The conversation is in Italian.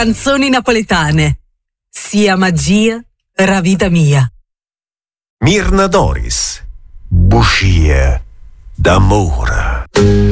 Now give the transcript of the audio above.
Canzoni napoletane. Sia magia, ra vita mia. Mirna Doris, bugie d'amore.